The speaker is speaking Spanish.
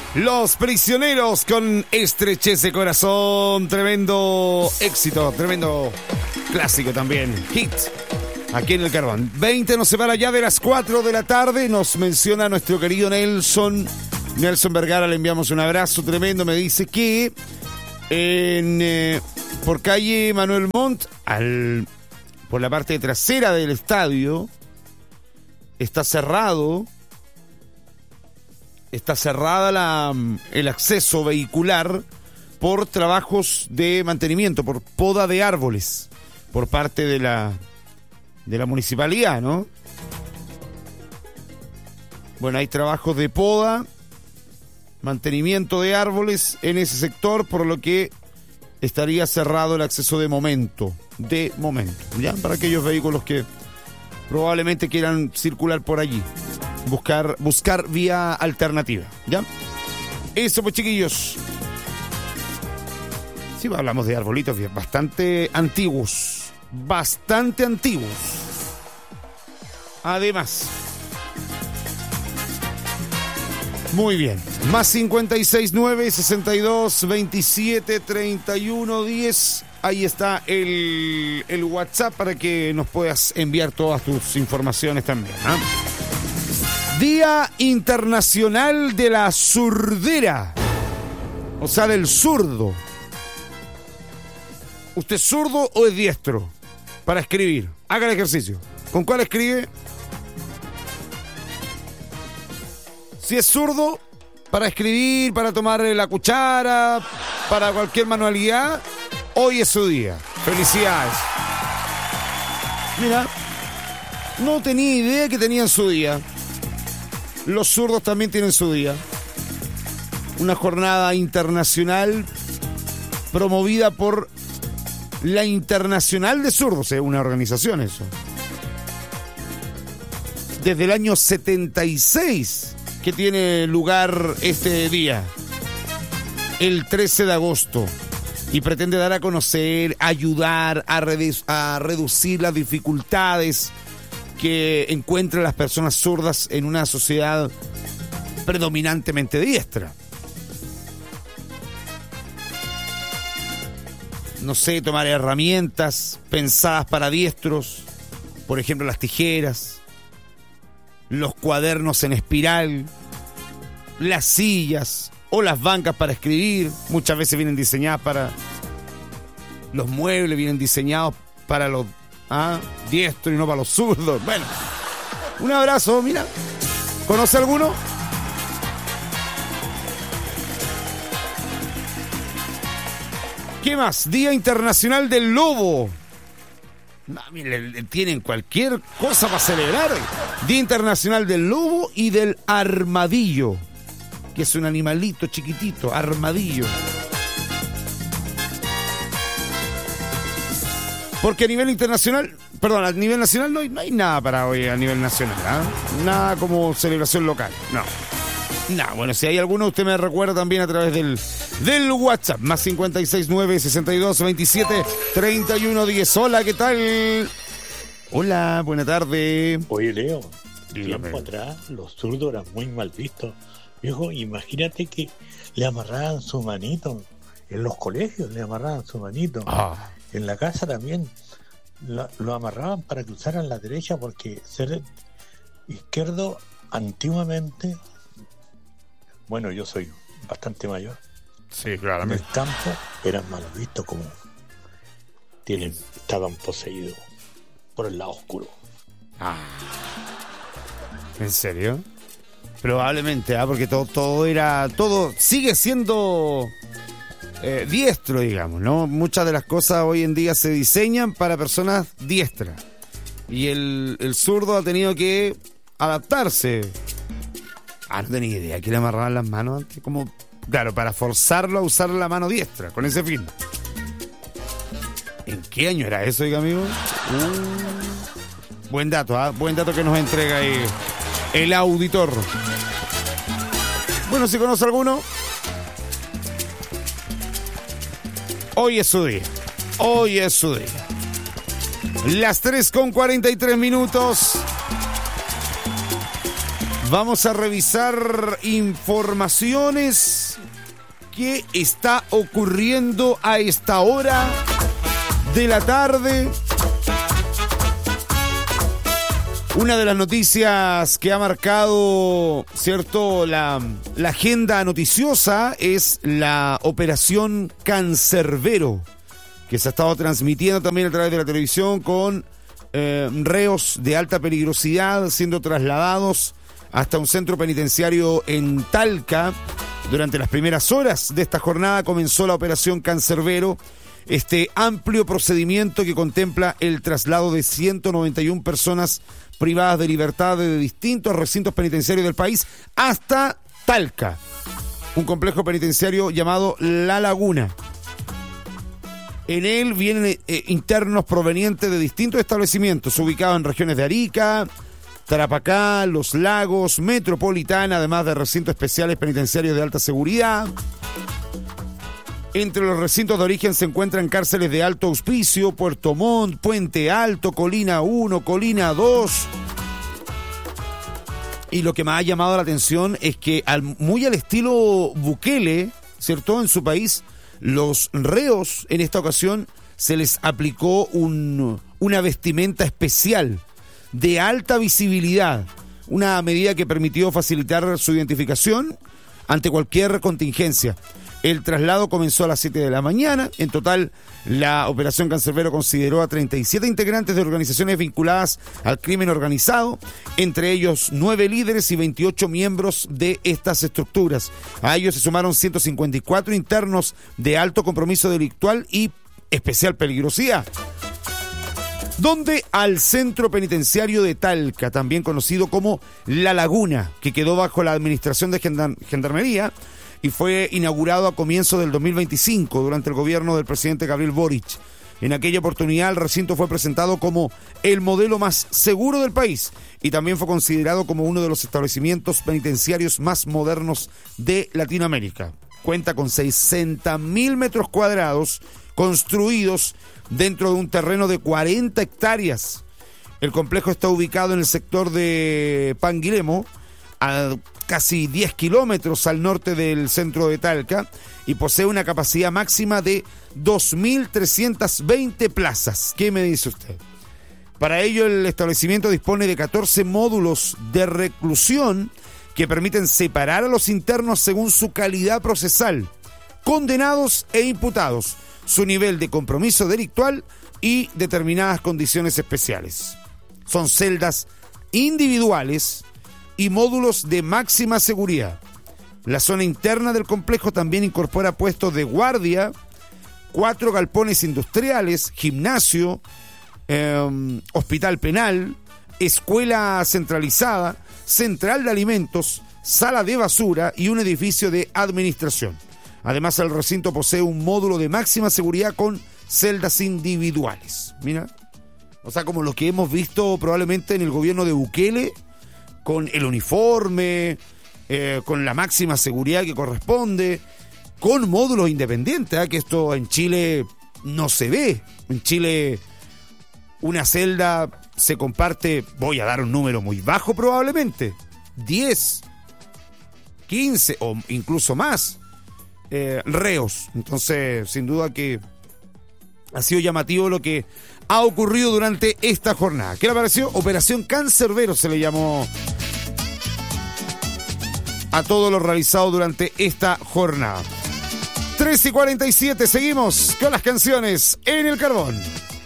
Los Prisioneros con Estrechez de Corazón. Tremendo éxito, tremendo clásico también. Hit. Aquí en el Carbón. 20 nos separa ya de las 4 de la tarde. Nos menciona nuestro querido Nelson Vergara. Le enviamos un abrazo tremendo. Me dice que por calle Manuel Montt, por la parte trasera del estadio, está cerrada el acceso vehicular por trabajos de mantenimiento, por poda de árboles, por parte de la municipalidad, ¿no? Bueno, hay trabajos de poda, mantenimiento de árboles en ese sector, por lo que estaría cerrado el acceso de momento, ¿ya? Para aquellos vehículos que probablemente quieran circular por allí, buscar vía alternativa, ¿ya? Eso pues, chiquillos. Sí, hablamos de arbolitos bastante antiguos. Además, muy bien. Más 569-62-27-31-10. Ahí está el WhatsApp para que nos puedas enviar todas tus informaciones también, ¿eh? Día Internacional de la Surdera. O sea, del zurdo. ¿Usted es zurdo o es diestro? Para escribir. Haga el ejercicio. ¿Con cuál escribe? Si es zurdo, para escribir, para tomar la cuchara, para cualquier manualidad, hoy es su día. Felicidades. Mira, no tenía idea que tenían su día. Los zurdos también tienen su día. Una jornada internacional promovida por la Internacional de Zurdos, una organización eso. Desde el año 76 que tiene lugar este día, el 13 de agosto, y pretende dar a conocer, ayudar a reducir las dificultades que encuentran las personas zurdas en una sociedad predominantemente diestra. No sé, tomar herramientas pensadas para diestros, por ejemplo las tijeras, los cuadernos en espiral, las sillas o las bancas para escribir. Muchas veces vienen diseñadas para los muebles, vienen diseñados para los diestros y no para los zurdos. Bueno, un abrazo, mira. ¿Conoce alguno? ¿Qué más? Día Internacional del Lobo. Tienen cualquier cosa para celebrar. Día Internacional del Lobo y del Armadillo, que es un animalito chiquitito, armadillo. Porque a nivel nacional no hay nada para hoy a nivel nacional, ¿eh? Nada como celebración local, no. Bueno, si hay alguno, usted me recuerda también a través del WhatsApp, más 569-62-27-31-10. Hola, ¿qué tal? Hola, buena tarde. Oye, Leo, Dígame. tiempo atrás los zurdos eran muy mal vistos. Viejo, imagínate que le amarraban su manito. En los colegios le amarraban su manito. En la casa también lo amarraban para que usaran la derecha, porque ser izquierdo antiguamente, bueno, yo soy bastante mayor. Sí, En claramente. el campo eran mal vistos, como estaban poseídos por el lado oscuro. ¿En serio? Probablemente, porque todo sigue siendo diestro, digamos, ¿no? Muchas de las cosas hoy en día se diseñan para personas diestras. Y el zurdo ha tenido que adaptarse. No tenía idea que le amarraban las manos antes, como, claro, para forzarlo a usar la mano diestra, con ese fin. ¿En qué año era eso, oiga, amigo? Buen dato, buen dato que nos entrega ahí el auditor. Bueno, si conoce alguno, hoy es su día. Las 3:43. Vamos a revisar informaciones que está ocurriendo a esta hora de la tarde. Una de las noticias que ha marcado, ¿cierto?, la agenda noticiosa es la operación Cancerbero, que se ha estado transmitiendo también a través de la televisión con reos de alta peligrosidad siendo trasladados hasta un centro penitenciario en Talca. Durante las primeras horas de esta jornada comenzó la operación Cancerbero, este amplio procedimiento que contempla el traslado de 191 personas privadas de libertad de distintos recintos penitenciarios del país hasta Talca, un complejo penitenciario llamado La Laguna. En él vienen internos provenientes de distintos establecimientos ubicados en regiones de Arica, Tarapacá, Los Lagos, Metropolitana, además de recintos especiales penitenciarios de alta seguridad. Entre los recintos de origen se encuentran cárceles de alto auspicio, Puerto Montt, Puente Alto, Colina 1, Colina 2. Y lo que me ha llamado la atención es que muy al estilo Bukele, ¿cierto?, en su país, los reos en esta ocasión se les aplicó una vestimenta especial de alta visibilidad, una medida que permitió facilitar su identificación ante cualquier contingencia. El traslado comenzó a las 7 de la mañana. En total, la operación Cancerbero consideró a 37 integrantes de organizaciones vinculadas al crimen organizado, entre ellos 9 líderes y 28 miembros de estas estructuras. A ellos se sumaron 154 internos de alto compromiso delictual y especial peligrosidad. Donde al centro penitenciario de Talca, también conocido como La Laguna, que quedó bajo la administración de Gendarmería y fue inaugurado a comienzos del 2025 durante el gobierno del presidente Gabriel Boric. En aquella oportunidad el recinto fue presentado como el modelo más seguro del país y también fue considerado como uno de los establecimientos penitenciarios más modernos de Latinoamérica. Cuenta con 60.000 metros cuadrados construidos dentro de un terreno de 40 hectáreas. El complejo está ubicado en el sector de Panguilemo, a casi 10 kilómetros al norte del centro de Talca, y posee una capacidad máxima de 2.320 plazas. ¿Qué me dice usted? Para ello, el establecimiento dispone de 14 módulos de reclusión que permiten separar a los internos según su calidad procesal, condenados e imputados, su nivel de compromiso delictual y determinadas condiciones especiales. Son celdas individuales y módulos de máxima seguridad. La zona interna del complejo también incorpora puestos de guardia, 4 galpones industriales, gimnasio, hospital penal, escuela centralizada, central de alimentos, sala de basura y un edificio de administración. Además, el recinto posee un módulo de máxima seguridad con celdas individuales. Mira, o sea, como lo que hemos visto probablemente en el gobierno de Bukele, con el uniforme, con la máxima seguridad que corresponde, con módulos independientes, que esto en Chile no se ve. En Chile una celda se comparte, voy a dar un número muy bajo probablemente, 10, 15 o incluso más reos. Entonces, sin duda que ha sido llamativo lo que ha ocurrido durante esta jornada. ¿Qué le pareció? Operación Cancerbero se le llamó a todo lo realizado durante esta jornada. 3:47, seguimos con las canciones en el carbón.